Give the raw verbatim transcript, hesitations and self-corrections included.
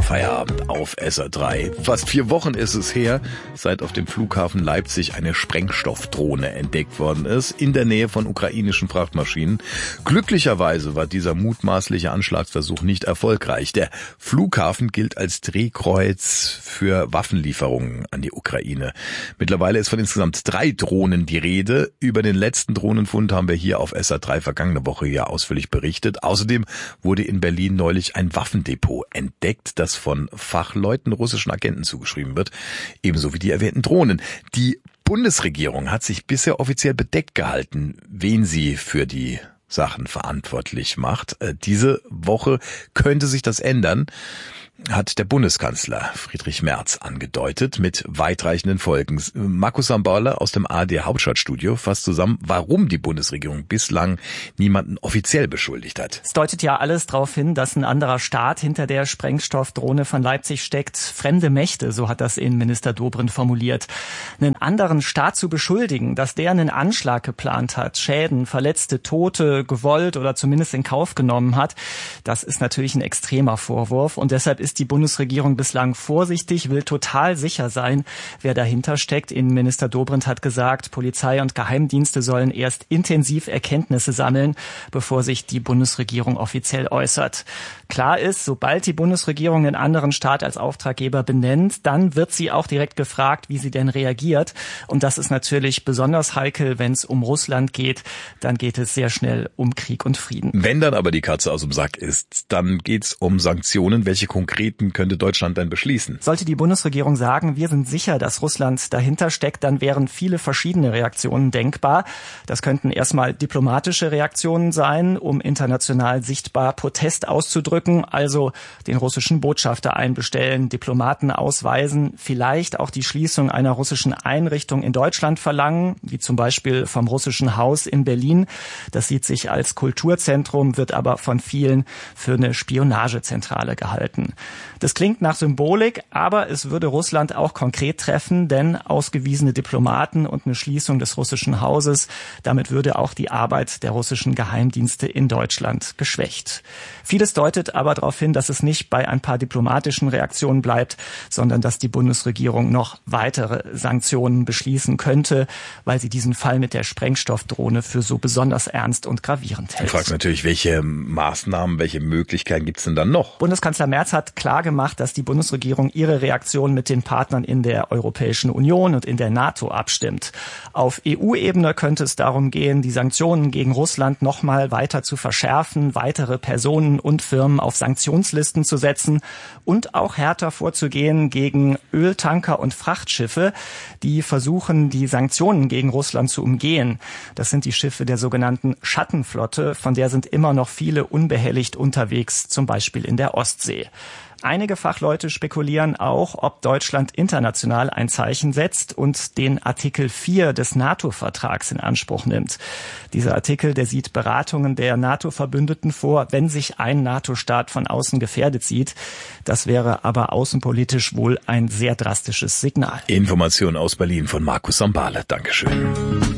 Feierabend auf S R drei. Fast vier Wochen ist es her, seit auf dem Flughafen Leipzig eine Sprengstoffdrohne entdeckt worden ist, in der Nähe von ukrainischen Frachtmaschinen. Glücklicherweise war dieser mutmaßliche Anschlagsversuch nicht erfolgreich. Der Flughafen gilt als Drehkreuz für Waffenlieferungen an die Ukraine. Mittlerweile ist von insgesamt drei Drohnen die Rede. Über den letzten Drohnenfund haben wir hier auf S R drei vergangene Woche ja ausführlich berichtet. Außerdem wurde in Berlin neulich ein Waffendepot entdeckt, das von Fachleuten russischen Agenten zugeschrieben wird, ebenso wie die erwähnten Drohnen. Die Bundesregierung hat sich bisher offiziell bedeckt gehalten, wen sie für die Sachen verantwortlich macht. Diese Woche könnte sich das ändern, hat der Bundeskanzler Friedrich Merz angedeutet, mit weitreichenden Folgen. Markus Sambale aus dem A R D Hauptstadtstudio fasst zusammen, warum die Bundesregierung bislang niemanden offiziell beschuldigt hat. Es deutet ja alles darauf hin, dass ein anderer Staat hinter der Sprengstoffdrohne von Leipzig steckt. Fremde Mächte, so hat das Innenminister Dobrindt formuliert. Einen anderen Staat zu beschuldigen, dass der einen Anschlag geplant hat, Schäden, Verletzte, Tote gewollt oder zumindest in Kauf genommen hat, das ist natürlich ein extremer Vorwurf und deshalb ist die Bundesregierung bislang vorsichtig, will total sicher sein, wer dahinter steckt. Innenminister Dobrindt hat gesagt, Polizei und Geheimdienste sollen erst intensiv Erkenntnisse sammeln, bevor sich die Bundesregierung offiziell äußert. Klar ist, sobald die Bundesregierung einen anderen Staat als Auftraggeber benennt, dann wird sie auch direkt gefragt, wie sie denn reagiert. Und das ist natürlich besonders heikel, wenn es um Russland geht. Dann geht es sehr schnell um Krieg und Frieden. Wenn dann aber die Katze aus dem Sack ist, dann geht es um Sanktionen. Welche konkreten könnte Deutschland dann beschließen? Sollte die Bundesregierung sagen, wir sind sicher, dass Russland dahinter steckt, dann wären viele verschiedene Reaktionen denkbar. Das könnten erstmal diplomatische Reaktionen sein, um international sichtbar Protest auszudrücken, also den russischen Botschafter einbestellen, Diplomaten ausweisen, vielleicht auch die Schließung einer russischen Einrichtung in Deutschland verlangen, wie zum Beispiel vom russischen Haus in Berlin. Das sieht sich als Kulturzentrum, wird aber von vielen für eine Spionagezentrale gehalten. Das klingt nach Symbolik, aber es würde Russland auch konkret treffen, denn ausgewiesene Diplomaten und eine Schließung des russischen Hauses, damit würde auch die Arbeit der russischen Geheimdienste in Deutschland geschwächt. Vieles deutet aber darauf hin, dass es nicht bei ein paar diplomatischen Reaktionen bleibt, sondern dass die Bundesregierung noch weitere Sanktionen beschließen könnte, weil sie diesen Fall mit der Sprengstoffdrohne für so besonders ernst und gravierend hält. Du fragst natürlich, welche Maßnahmen, welche Möglichkeiten gibt es denn dann noch? Bundeskanzler Merz hat klar gemacht, dass die Bundesregierung ihre Reaktion mit den Partnern in der Europäischen Union und in der NATO abstimmt. Auf E U-Ebene könnte es darum gehen, die Sanktionen gegen Russland noch mal weiter zu verschärfen, weitere Personen und Firmen auf Sanktionslisten zu setzen und auch härter vorzugehen gegen Öltanker und Frachtschiffe, die versuchen, die Sanktionen gegen Russland zu umgehen. Das sind die Schiffe der sogenannten Schattenflotte, von der sind immer noch viele unbehelligt unterwegs, zum Beispiel in der Ostsee. Einige Fachleute spekulieren auch, ob Deutschland international ein Zeichen setzt und den Artikel vier des NATO-Vertrags in Anspruch nimmt. Dieser Artikel, der sieht Beratungen der NATO-Verbündeten vor, wenn sich ein NATO-Staat von außen gefährdet sieht. Das wäre aber außenpolitisch wohl ein sehr drastisches Signal. Informationen aus Berlin von Markus Sambale. Dankeschön.